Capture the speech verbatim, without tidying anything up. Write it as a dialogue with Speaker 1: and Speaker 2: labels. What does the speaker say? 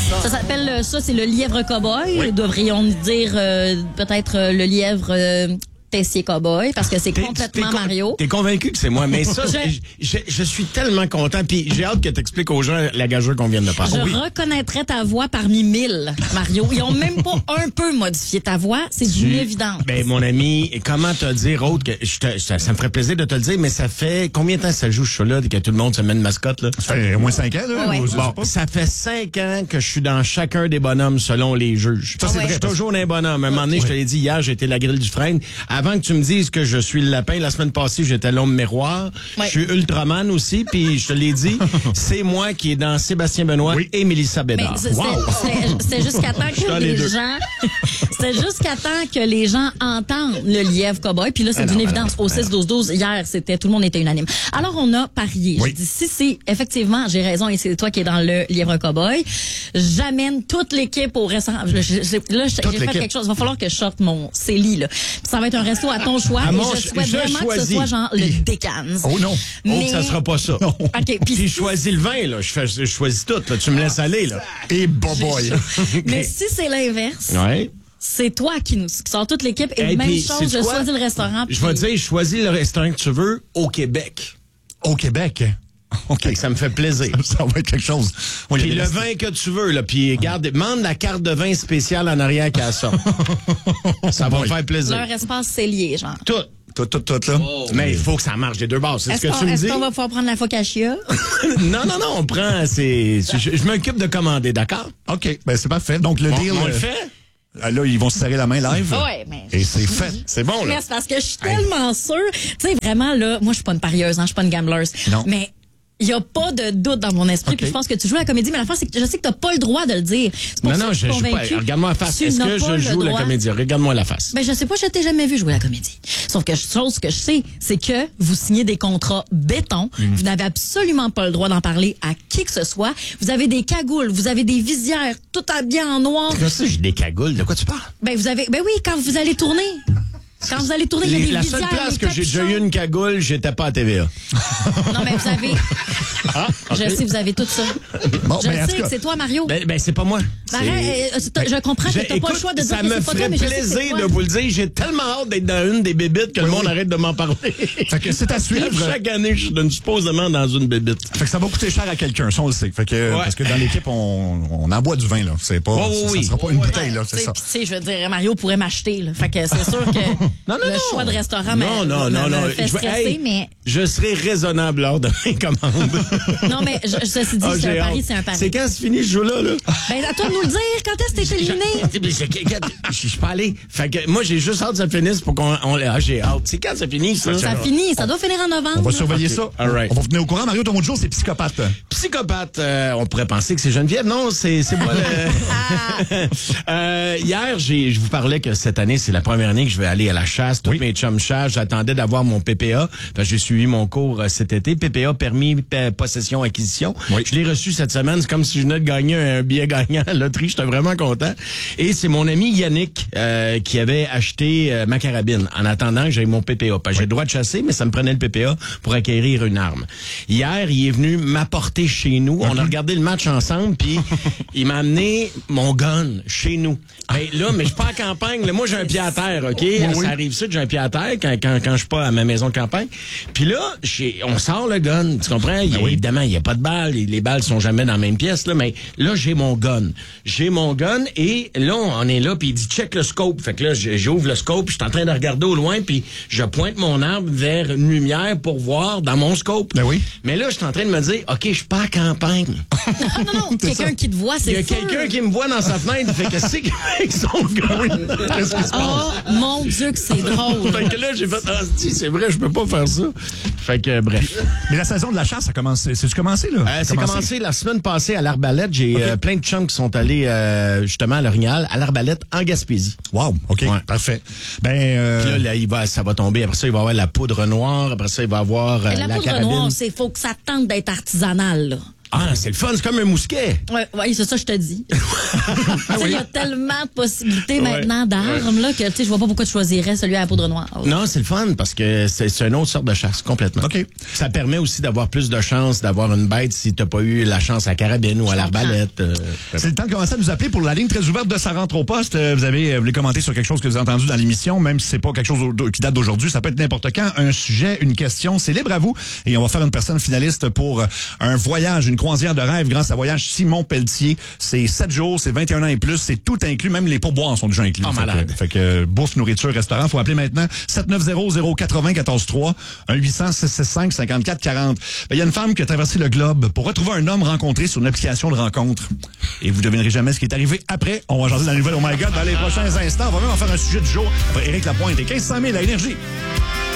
Speaker 1: Ça s'appelle, ça, c'est le lièvre cow-boy. Oui. Devrions dire euh, peut-être euh, le lièvre... Euh, Tessier Cowboy, parce que c'est
Speaker 2: t'es,
Speaker 1: complètement
Speaker 2: t'es con,
Speaker 1: Mario.
Speaker 2: T'es convaincu que c'est moi, mais ça, je, je, je suis tellement content, puis j'ai hâte que t'expliques aux gens la gageure qu'on vient de faire.
Speaker 1: Je
Speaker 2: oui.
Speaker 1: reconnaîtrais ta voix parmi mille, Mario. Ils ont même pas un peu modifié ta voix, c'est d'une évidence.
Speaker 2: Ben, mon ami, comment te dire autre que, je te, ça, ça me ferait plaisir de te le dire, mais ça fait combien de temps ça joue ce show-là, que tout le monde se met une mascotte, là?
Speaker 3: Ça fait au moins cinq ans, là?
Speaker 1: Ouais.
Speaker 2: Bon, ça fait cinq ans que je suis dans chacun des bonhommes selon les juges. Ça, c'est ouais. vrai. Je suis toujours dans les bonhommes. À un moment donné, ouais. je te l'ai dit hier, j'étais la grille du frein. Avant que tu me dises que je suis le lapin. La semaine passée, j'étais l'homme miroir. Ouais. Je suis Ultraman aussi, puis je te l'ai dit, c'est moi qui est dans Sébastien Benoît oui. et Mélissa Bédard.
Speaker 1: C'est, wow. C'était jusqu'à temps que les, les gens... C'était jusqu'à temps que les gens entendent le lièvre cow-boy. Puis là, c'est ah d'une non, évidence. Non, Au six douze douze, hier, c'était tout le monde était unanime. Alors, on a parié. Oui. J'ai dit, si c'est effectivement, j'ai raison, et c'est toi qui es dans le lièvre cow-boy, j'amène toute l'équipe au restaurant. Je, je, je, là, j'ai fait quelque chose. Il va falloir que je sorte mon C E L I, là. Ça va être un resto à ton choix.
Speaker 2: Mon,
Speaker 1: je souhaite
Speaker 2: je
Speaker 1: vraiment
Speaker 2: choisis.
Speaker 1: que ce soit genre le Décans.
Speaker 3: Oh non.
Speaker 2: Mais... Oh, ça sera pas ça.
Speaker 1: OK.
Speaker 2: Puis si je choisis le vin, là, je, fais, je choisis tout. Là, tu me laisses aller, là.
Speaker 3: Et boboy.
Speaker 1: Okay. Mais si c'est l'inverse.
Speaker 2: Ouais.
Speaker 1: C'est toi qui nous qui sort toute l'équipe et hey, même
Speaker 2: puis,
Speaker 1: chose, je choisis le restaurant.
Speaker 2: Je vais te dire, je choisis le restaurant que tu veux au Québec.
Speaker 3: Au Québec?
Speaker 2: OK. Ça me fait plaisir.
Speaker 3: Ça, ça va être quelque chose.
Speaker 2: Oui, puis le restes... vin que tu veux, là. Puis garde, demande la carte de vin spéciale en arrière qu'elle sort. Ça va me faire plaisir.
Speaker 1: Leur espace, c'est lié, genre.
Speaker 2: Tout.
Speaker 3: Tout, tout, tout, là.
Speaker 2: Oh, mais il faut que ça marche des deux bords. C'est
Speaker 1: est-ce
Speaker 2: ce que tu me
Speaker 1: est-ce
Speaker 2: dis.
Speaker 1: Est-ce qu'on va pouvoir prendre la focaccia?
Speaker 2: non, non, non, on prend, c'est, je, je m'occupe de commander, d'accord?
Speaker 3: OK. Ben, c'est parfait. Donc, le
Speaker 2: on,
Speaker 3: deal.
Speaker 2: On le fait?
Speaker 3: Là, ils vont se serrer la main live.
Speaker 1: Oui, mais.
Speaker 3: Et c'est fait.
Speaker 2: C'est bon, là.
Speaker 1: Mais c'est parce que je suis tellement sûre. Tu sais, vraiment, là, moi, je suis pas une parieuse, hein, je suis pas une gambleuse.
Speaker 3: Non.
Speaker 1: Mais. Il n'y a pas de doute dans mon esprit. Okay. Puis je pense que tu joues à la comédie, mais la fin, c'est que je sais que tu n'as pas le droit de le dire. C'est pour
Speaker 2: non,
Speaker 1: ça
Speaker 2: non,
Speaker 1: que je suis
Speaker 2: je joue pas. Regarde-moi la face. Est-ce que je joue la comédie? Regarde-moi la face.
Speaker 1: Ben, je sais pas, je t'ai jamais vu jouer la comédie. Sauf que chose que je sais, c'est que vous signez des contrats béton. Mm. Vous n'avez absolument pas le droit d'en parler à qui que ce soit. Vous avez des cagoules, vous avez des visières, tout habillé en noir.
Speaker 2: Je sais, j'ai des cagoules. De quoi tu parles?
Speaker 1: Ben, vous avez, ben oui, quand vous allez tourner. Quand vous allez tourner, il y a des
Speaker 2: La
Speaker 1: visières,
Speaker 2: seule place que j'ai déjà eu une cagoule, j'étais pas à T V A.
Speaker 1: Non, mais vous avez... Ah, okay. Je sais, vous avez tout ça. Bon, je ben, sais que c'est toi, Mario.
Speaker 2: Ben, ben c'est pas moi.
Speaker 1: Ben, c'est... Je comprends que t'as pas le choix de dire
Speaker 2: ça
Speaker 1: que c'est pas toi, mais je sais que c'est toi. Ça me ferait plaisir
Speaker 2: de vous le dire. J'ai tellement hâte d'être dans une des bébites que oui, le monde oui. arrête de m'en parler.
Speaker 3: Fait que c'est à suivre.
Speaker 2: Chaque année, je suis supposément dans une bébite.
Speaker 3: Fait que ça va coûter cher à quelqu'un, ça on le sait. Fait que, ouais. Parce que dans l'équipe, on, on en boit du vin, là. C'est pas, oh, ça, oui. ça sera pas oh, une oui. bouteille, là. C'est ça.
Speaker 1: Tu sais, je veux dire, Mario pourrait m'acheter, là. Fait que c'est sûr que
Speaker 2: non, non,
Speaker 1: le
Speaker 2: non.
Speaker 1: choix de restaurant
Speaker 2: non,
Speaker 1: me,
Speaker 2: non,
Speaker 1: me,
Speaker 2: non,
Speaker 1: me
Speaker 2: non.
Speaker 1: fait
Speaker 2: je,
Speaker 1: stresser,
Speaker 2: hey,
Speaker 1: mais...
Speaker 2: Je serai raisonnable lors de mes commandes.
Speaker 1: Non, mais je, ceci dit, ah, c'est un pari, c'est un pari.
Speaker 2: C'est quand c'est fini ce jeu-là, là?
Speaker 1: Ben, à toi de nous le dire. Quand est-ce que t'es éliminé?
Speaker 2: Je suis pas allé. Fait que moi, j'ai juste hâte que ça finisse pour qu'on... On, ah, j'ai hâte. C'est quand ça finit, ça?
Speaker 1: Ça finit. Ça doit finir en novembre.
Speaker 3: On va surveiller
Speaker 2: okay.
Speaker 3: ça.
Speaker 2: All right.
Speaker 3: On va venir au courant. Mario, ton mot de jour, c'est psychopathe.
Speaker 2: Psychopathe. Euh, on pourrait penser que c'est Geneviève. Non, c'est c'est moi le... euh, hier, j'ai, je vous parlais que cette année, c'est la première année que je vais aller à la chasse. Tous oui. mes chums chasse. J'attendais d'avoir mon P P A. Enfin, j'ai suivi mon cours euh, cet été. P P A, permis, p- possession, acquisition. Oui. Je l'ai reçu cette semaine. C'est comme si je venais de gagner un billet gagnant à la loterie. J'étais vraiment content. Et c'est mon ami Yannick euh, qui avait acheté euh, ma carabine en attendant que j'aille mon P P A. Parce que oui. j'ai le droit de chasser, mais ça me prenait le P P A pour acquérir une arme. Hier, il est venu m'apporter chez nous. Mm-hmm. On a regardé le match ensemble, puis il m'a amené mon gun chez nous. Mais là, mais je suis pas en campagne. Là, moi, j'ai un pied à terre, OK? Oui, ça oui. arrive ça, j'ai un pied à terre quand, quand, quand je suis pas à ma maison de campagne. Puis là, on sort le gun, tu comprends? Il, oui. Évidemment, il n'y a pas de balles. Les balles sont jamais dans la même pièce, là, mais là, j'ai mon gun. J'ai mon gun et là, on est là, puis il dit « check le scope ». Fait que là, j'ouvre le scope, je suis en train de regarder au loin, puis je pointe mon arme vers une lumière pour voir dans mon scope.
Speaker 3: Ben oui.
Speaker 2: Mais là, je suis en train de me dire « OK, je suis pas à campagne ».
Speaker 1: Non, non, non, quelqu'un qui te voit, c'est
Speaker 2: Il y a
Speaker 1: sûr.
Speaker 2: quelqu'un qui me voit dans sa fenêtre, fait que c'est avec son gun. Qu'est-ce qui se passe?
Speaker 1: Oh, mon Dieu, que c'est drôle.
Speaker 2: Fait que là, j'ai fait, ah, c'est vrai, je peux pas faire ça. Fait que, bref.
Speaker 3: Mais la saison de la chasse, ça commence, c'est-tu commencé, là?
Speaker 2: Euh, c'est commencé. commencé la semaine passée à l'Arbalète. J'ai okay. euh, plein de chums qui sont allés, euh, justement, à l'Orignal, à l'Arbalète, en Gaspésie.
Speaker 3: Wow, OK, ouais. Parfait. Ben, euh...
Speaker 2: Puis là, là, il va, ça va tomber. Après ça, il va y avoir la poudre noire. Après ça, il va y avoir euh,
Speaker 1: la,
Speaker 2: la
Speaker 1: poudre
Speaker 2: carabine.
Speaker 1: noire, c'est faut que ça tente d'être artisanal, là.
Speaker 2: Ah, c'est le fun, c'est comme un mousquet.
Speaker 1: Oui, ouais, c'est ça, je te dis. Il oui. y a tellement de possibilités ouais. maintenant d'armes là, que je vois pas pourquoi tu choisirais celui à la poudre noire.
Speaker 2: Non, c'est le fun parce que c'est, c'est une autre sorte de chasse, complètement.
Speaker 3: OK.
Speaker 2: Ça permet aussi d'avoir plus de chances d'avoir une bête si t'as pas eu la chance à la carabine ou à l'arbalète. Euh,
Speaker 3: c'est le temps de commencer à nous appeler pour la ligne très ouverte de Ça rentre au poste. Vous avez vous voulez commenter sur quelque chose que vous avez entendu dans l'émission, même si c'est pas quelque chose qui date d'aujourd'hui, ça peut être n'importe quand. Un sujet, une question, c'est libre à vous. Et on va faire une personne finaliste pour un voyage, une croisière de rêve grâce à Voyage Simon Pelletier. C'est sept jours, c'est vingt et un ans et plus, c'est tout inclus, même les pourboires sont déjà inclus.
Speaker 2: Oh,
Speaker 3: fait
Speaker 2: malade.
Speaker 3: Que, fait que bouffe, nourriture, restaurant, faut appeler maintenant sept neuf zéro zéro quatre zéro un quatre trois, un huit cents six six cinq cinquante quatre quarante. Il y a une femme qui a traversé le globe pour retrouver un homme rencontré sur une application de rencontre. Et vous devinerez jamais ce qui est arrivé après. On va jaser dans la nouvelle Oh My God dans les prochains instants. On va même en faire un sujet du jour après Éric Lapointe et quinze cent mille à Énergie.